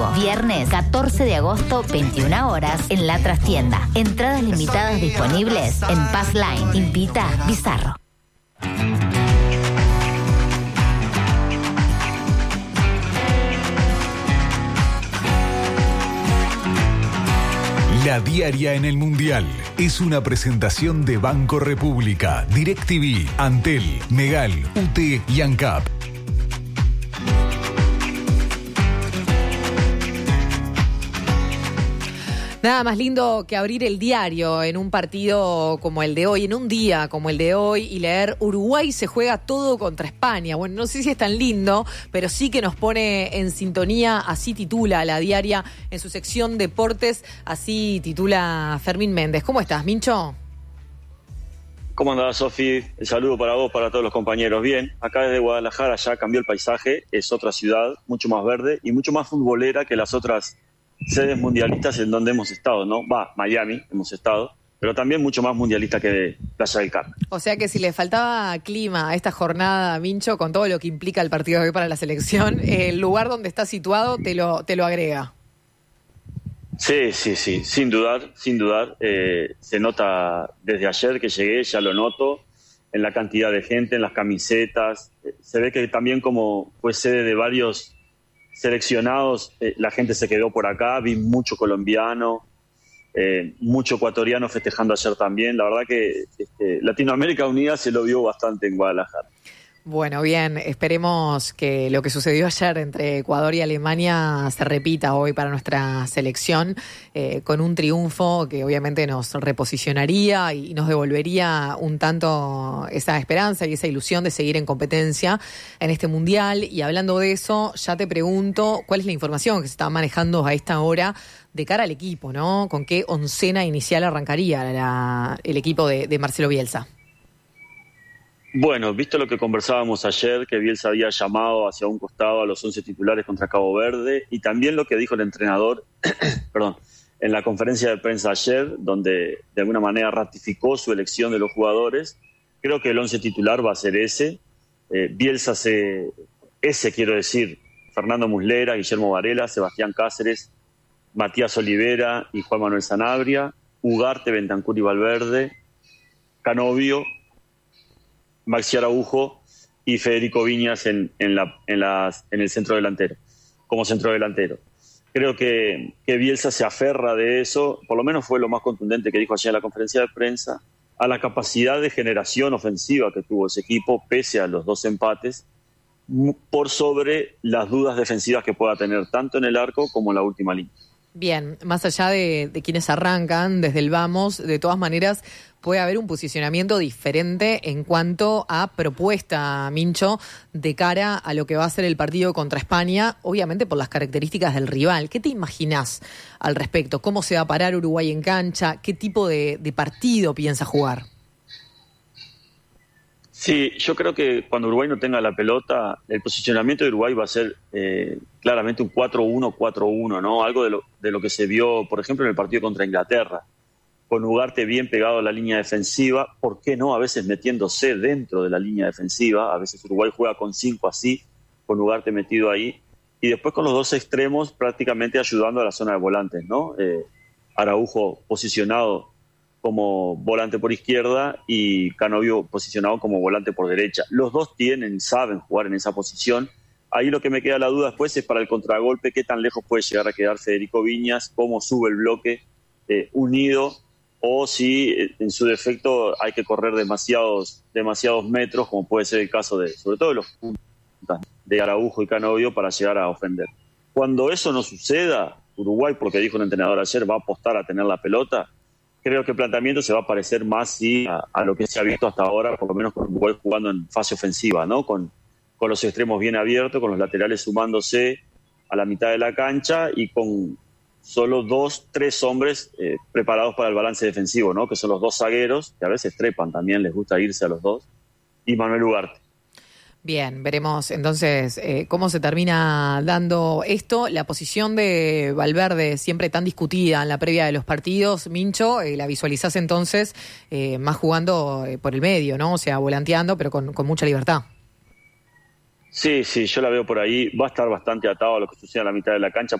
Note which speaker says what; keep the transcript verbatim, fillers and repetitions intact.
Speaker 1: vivo. Viernes catorce de agosto, veintiuna horas, en la trastienda. Entradas limitadas disponibles en Pass Line. Invita Bizarro.
Speaker 2: La diaria en el Mundial es una presentación de Banco República, DirecTV, Antel, Megal, U T y ANCAP.
Speaker 3: Nada más lindo que abrir el diario en un partido como el de hoy, en un día como el de hoy, y leer Uruguay se juega todo contra España. Bueno, no sé si es tan lindo, pero sí que nos pone en sintonía. Así titula la diaria en su sección Deportes, así titula Fermín Méndez. ¿Cómo estás, Mincho?
Speaker 4: ¿Cómo andás, Sofi? El saludo para vos, para todos los compañeros. Bien, acá desde Guadalajara ya cambió el paisaje, es otra ciudad, mucho más verde y mucho más futbolera que las otras sedes mundialistas en donde hemos estado, ¿no? Va, Miami hemos estado, pero también mucho más mundialista que Playa del Carmen.
Speaker 3: O sea que si le faltaba clima a esta jornada, Mincho, con todo lo que implica el partido de hoy para la selección, el lugar donde está situado te lo, te lo agrega.
Speaker 4: Sí, sí, sí, sin dudar, sin dudar. Eh, se nota desde ayer que llegué, ya lo noto, en la cantidad de gente, en las camisetas. Eh, se ve que también como fue sede de varios seleccionados, eh, la gente se quedó por acá, vi mucho colombiano, eh, mucho ecuatoriano festejando ayer también. La verdad que este, Latinoamérica Unida se lo vio bastante en Guadalajara.
Speaker 3: Bueno, bien, esperemos que lo que sucedió ayer entre Ecuador y Alemania se repita hoy para nuestra selección, eh, con un triunfo que obviamente nos reposicionaría y nos devolvería un tanto esa esperanza y esa ilusión de seguir en competencia en este Mundial. Y hablando de eso, ya te pregunto, ¿cuál es la información que se está manejando a esta hora de cara al equipo, ¿no? ¿Con qué oncena inicial arrancaría la, el equipo de, de Marcelo Bielsa?
Speaker 4: Bueno, visto lo que conversábamos ayer, que Bielsa había llamado hacia un costado a los once titulares contra Cabo Verde, y también lo que dijo el entrenador, perdón, en la conferencia de prensa ayer, donde de alguna manera ratificó su elección de los jugadores, creo que el once titular va a ser ese. Eh, Bielsa se, ese quiero decir, Fernando Muslera, Guillermo Varela, Sebastián Cáceres, Matías Olivera y Juan Manuel Sanabria, Ugarte, Bentancur y Valverde, Canovio, Maxi Araujo y Federico Viñas en, en, la, en, las, en el centro delantero, como centro delantero. Creo que, que Bielsa se aferra de eso, por lo menos fue lo más contundente que dijo ayer en la conferencia de prensa, a la capacidad de generación ofensiva que tuvo ese equipo, pese a los dos empates, por sobre las dudas defensivas que pueda tener tanto en el arco como en la última línea.
Speaker 3: Bien, más allá de, de quienes arrancan desde el vamos, de todas maneras puede haber un posicionamiento diferente en cuanto a propuesta, Mincho, de cara a lo que va a ser el partido contra España, obviamente por las características del rival. ¿Qué te imaginás al respecto? ¿Cómo se va a parar Uruguay en cancha? ¿Qué tipo de, de partido piensa jugar?
Speaker 4: Sí, yo creo que cuando Uruguay no tenga la pelota, el posicionamiento de Uruguay va a ser eh, claramente un cuatro uno cuatro uno, ¿no? Algo de lo, de lo que se vio, por ejemplo, en el partido contra Inglaterra, con Ugarte bien pegado a la línea defensiva, ¿por qué no? A veces metiéndose dentro de la línea defensiva, a veces Uruguay juega con cinco así, con Ugarte metido ahí, y después con los dos extremos prácticamente ayudando a la zona de volantes, ¿no? Eh, Araujo posicionado como volante por izquierda y Canovio posicionado como volante por derecha. Los dos tienen, saben jugar en esa posición. Ahí lo que me queda la duda después es para el contragolpe, qué tan lejos puede llegar a quedar Federico Viñas, cómo sube el bloque eh, unido, o si eh, en su defecto hay que correr demasiados, demasiados metros, como puede ser el caso de, sobre todo de los puntas de Araujo y Canovio, para llegar a ofender. Cuando eso no suceda, Uruguay, porque dijo el entrenador ayer, va a apostar a tener la pelota. Creo que el planteamiento se va a parecer más sí, a, a lo que se ha visto hasta ahora, por lo menos con Uruguay jugando en fase ofensiva, ¿no? Con, con los extremos bien abiertos, con los laterales sumándose a la mitad de la cancha y con solo dos, tres hombres eh, preparados para el balance defensivo, ¿no? Que son los dos zagueros, que a veces trepan también, les gusta irse a los dos, y Manuel Ugarte.
Speaker 3: Bien, veremos entonces eh, cómo se termina dando esto. La posición de Valverde, siempre tan discutida en la previa de los partidos, Mincho, eh, la visualizás entonces eh, más jugando eh, por el medio, ¿no? O sea, volanteando, pero con, con mucha libertad.
Speaker 4: Sí, sí, yo la veo por ahí. Va a estar bastante atado a lo que sucede en la mitad de la cancha.